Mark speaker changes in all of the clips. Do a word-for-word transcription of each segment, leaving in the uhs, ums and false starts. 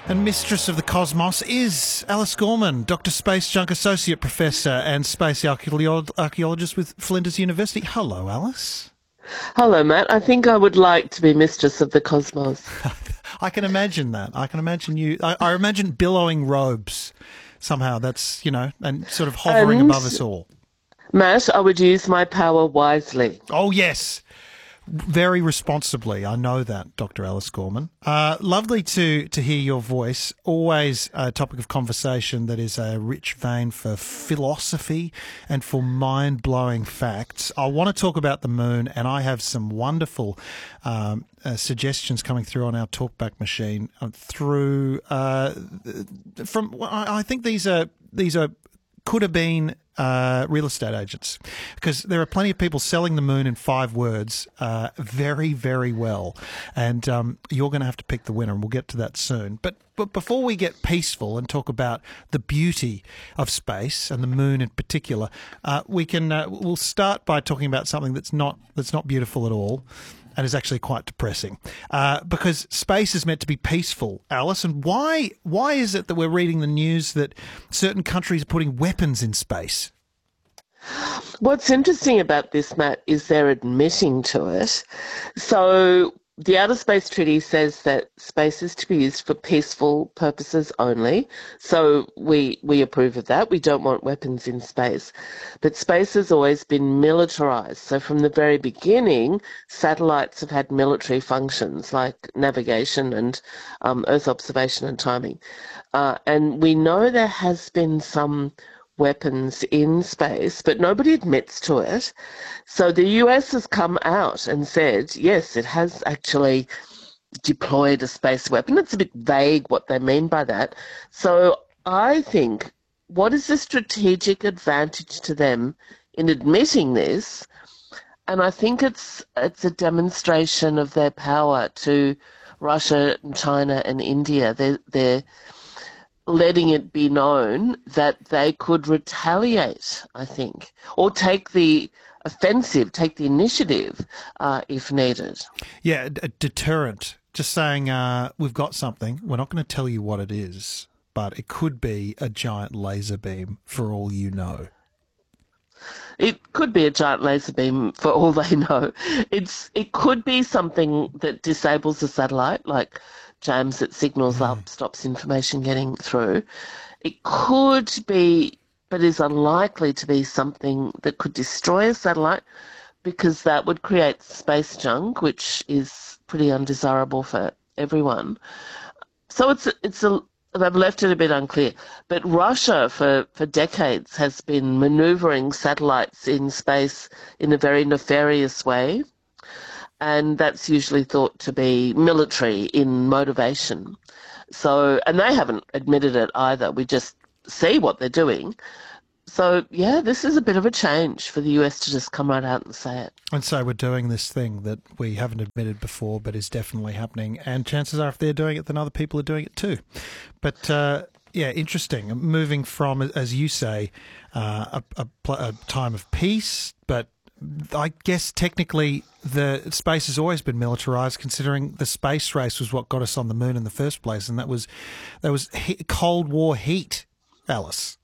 Speaker 1: And Mistress of the Cosmos is Alice Gorman, Doctor Space Junk Associate Professor and Space Archaeolo- Archaeologist with Flinders University. Hello, Alice.
Speaker 2: Hello, Matt. I think I would like to be Mistress of the Cosmos.
Speaker 1: I can imagine that. I can imagine you. I, I imagine billowing robes somehow. That's, you know, and sort of hovering
Speaker 2: And,
Speaker 1: above us all.
Speaker 2: Matt, I would use my power wisely.
Speaker 1: Oh, yes. Very responsibly. I know that, Doctor Alice Gorman. Uh, lovely to, to hear your voice. Always a topic of conversation that is a rich vein for philosophy and for mind-blowing facts. I want to talk about the moon, and I have some wonderful um, uh, suggestions coming through on our talkback machine uh, through uh, from. I think these are these are could have been uh, real estate agents, because there are plenty of people selling the moon in five words uh, very, very well. And um, you're going to have to pick the winner, and we'll get to that soon. But but before we get peaceful and talk about the beauty of space and the moon in particular, uh, we can uh, we'll start by talking about something that's not that's not beautiful at all, and is actually quite depressing, uh, because space is meant to be peaceful, Alice. And why why is it that we're reading the news that certain countries are putting weapons in space?
Speaker 2: What's interesting about this, Matt, is they're admitting to it. So the Outer Space Treaty says that space is to be used for peaceful purposes only. So we we approve of that. We don't want weapons in space. But space has always been militarized. So from the very beginning, satellites have had military functions like navigation and um, Earth observation and timing. Uh, and we know there has been some weapons in space, but nobody admits to it. So the U S has come out and said, yes, it has actually deployed a space weapon. It's a bit vague what they mean by that. So I think, what is the strategic advantage to them in admitting this? And I think it's it's a demonstration of their power to Russia, China, and India. They're, they're letting it be known that they could retaliate, I think, or take the offensive, take the initiative uh, if needed.
Speaker 1: Yeah, a deterrent. Just saying, uh, we've got something. We're not going to tell you what it is, but it could be a giant laser beam for all you know.
Speaker 2: It could be a giant laser beam for all they know. It's it could be something that disables the satellite, like jams it signals
Speaker 1: Mm.
Speaker 2: up, stops information getting through. It could be, but is unlikely to be, something that could destroy a satellite, because that would create space junk, which is pretty undesirable for everyone. So it's it's a they've left it a bit unclear. But Russia, for, for decades, has been manoeuvring satellites in space in a very nefarious way. And that's usually thought to be military in motivation. So, and they haven't admitted it either. We just see what they're doing. So, yeah, this is a bit of a change for the U S to just come right out and say it.
Speaker 1: And so we're doing this thing that we haven't admitted before, but is definitely happening. And chances are, if they're doing it, then other people are doing it too. But uh, yeah, interesting. Moving from, as you say, uh, a, a, pl- a time of peace, but I guess technically the space has always been militarized, considering the space race was what got us on the moon in the first place, and that was that was he- Cold War heat, Alice.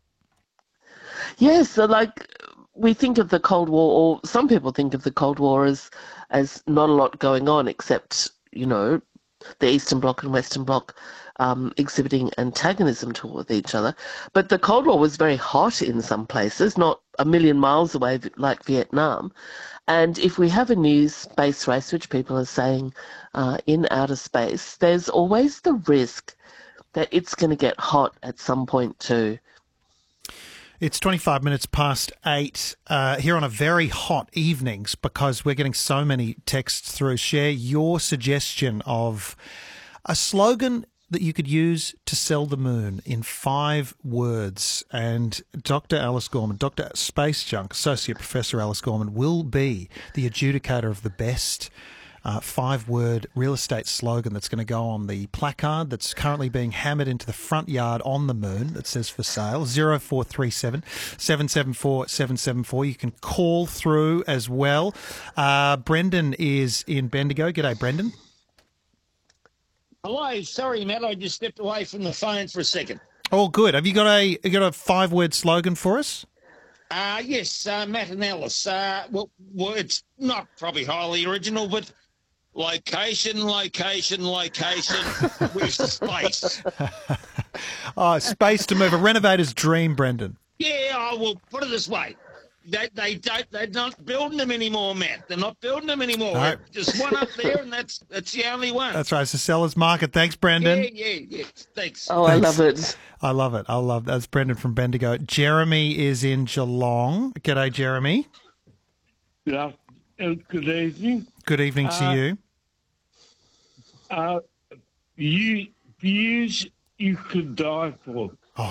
Speaker 2: Yes, so like we think of the Cold War, or some people think of the Cold War as as not a lot going on, except, you know, the Eastern Bloc and Western Bloc um, exhibiting antagonism toward each other. But the Cold War was very hot in some places, not a million miles away like Vietnam. And if we have a new space race, which people are saying uh, in outer space, there's always the risk that it's going to get hot at some point too.
Speaker 1: It's twenty-five minutes past eight uh, here on a very hot evenings, because we're getting so many texts through. Share your suggestion of a slogan that you could use to sell the moon in five words. And Doctor Alice Gorman, Doctor Space Junk, Associate Professor Alice Gorman, will be the adjudicator of the best Uh, five-word real estate slogan that's going to go on the placard that's currently being hammered into the front yard on the moon that says for sale. zero four three seven, seven seven four, seven seven four. You can call through as well. Uh, Brendan is in Bendigo. G'day, Brendan.
Speaker 3: Hello, sorry, Matt. I just stepped away from the phone for a second.
Speaker 1: Oh, good. Have you got a you got a five word slogan for us?
Speaker 3: Uh, yes, uh, Matt and Alice. Uh, well, well, it's not probably highly original, but location, location, location with space.
Speaker 1: Oh, space to move. A renovator's dream, Brendan.
Speaker 3: Yeah, I will put it this way. They, they don't, they're not building them anymore, Matt. They're not building them anymore.
Speaker 1: No.
Speaker 3: Just one up there, and that's that's the only one.
Speaker 1: That's right. It's a seller's market. Thanks, Brendan.
Speaker 3: Yeah, yeah, yeah. Thanks.
Speaker 2: Oh, I love it.
Speaker 1: I love it. I love That's Brendan from Bendigo. Jeremy is in Geelong. G'day, Jeremy.
Speaker 4: Yeah. Uh, good evening.
Speaker 1: Good evening to
Speaker 4: Uh,
Speaker 1: you.
Speaker 4: Uh, you views you could die for.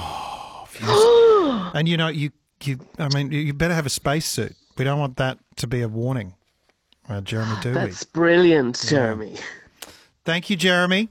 Speaker 1: And you know, you, you, I mean, you better have a spacesuit. We don't want that to be a warning, uh, Jeremy, do
Speaker 2: That's
Speaker 1: we?
Speaker 2: brilliant, Jeremy.
Speaker 1: Thank you, Jeremy.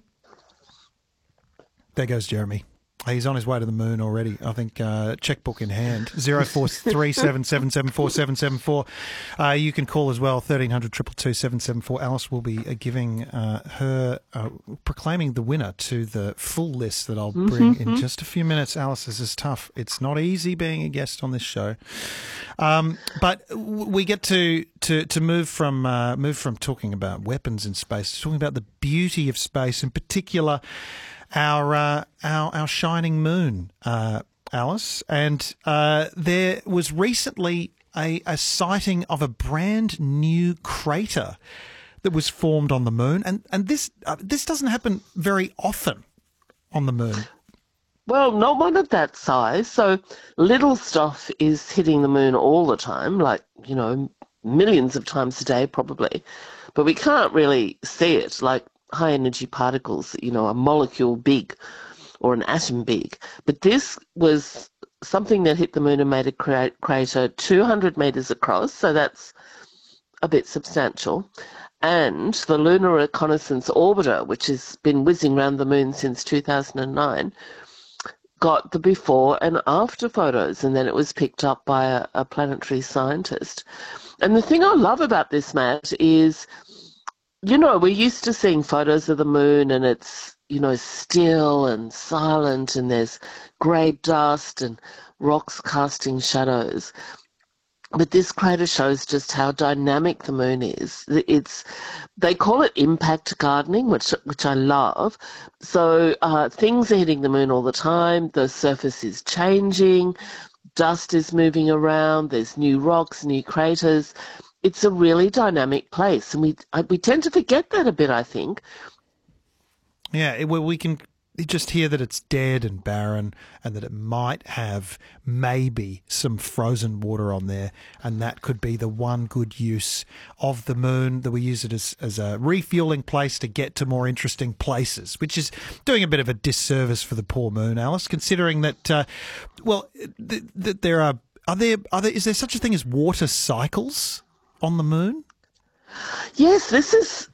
Speaker 1: There goes Jeremy. He's on his way to the moon already. I think uh, checkbook in hand. Zero four three seven seven seven four seven seven four. Uh, you can call as well. Thirteen hundred two two two seven seven four. Alice will be uh, giving uh, her uh, proclaiming the winner to the full list that I'll bring in just a few minutes. Alice, this is tough. It's not easy being a guest on this show, um, but w- we get to to to move from uh, move from talking about weapons in space to talking about the beauty of space, in particular. Our, uh, our our shining moon, uh, Alice, and uh, there was recently a, a sighting of a brand new crater that was formed on the moon, and and this uh, this doesn't happen very often on the moon.
Speaker 2: Well, not one of that size. So little stuff is hitting the moon all the time, like, you know, millions of times a day probably. But we can't really see it, like high energy particles, you know, a molecule big or an atom big. But this was something that hit the moon and made a cra- crater two hundred metres across, so that's a bit substantial. And the Lunar Reconnaissance Orbiter, which has been whizzing around the moon since two thousand nine, got the before and after photos, and then it was picked up by a, a planetary scientist. And the thing I love about this, Matt, is, you know, we're used to seeing photos of the moon and it's, you know, still and silent and there's grey dust and rocks casting shadows. But this crater shows just how dynamic the moon is. It's, they call it impact gardening, which which I love. So uh, things are hitting the moon all the time. The surface is changing. Dust is moving around. There's new rocks, new craters. It's a really dynamic place, and we we tend to forget that a bit, I think.
Speaker 1: Yeah, it, well, we can just hear that it's dead and barren, and that it might have maybe some frozen water on there, and that could be the one good use of the moon, that we use it as, as a refueling place to get to more interesting places, which is doing a bit of a disservice for the poor moon, Alice, considering that, uh, well, th- th- there are, are there, are there, is there such a thing as water cycles on the moon?
Speaker 2: Yes, this is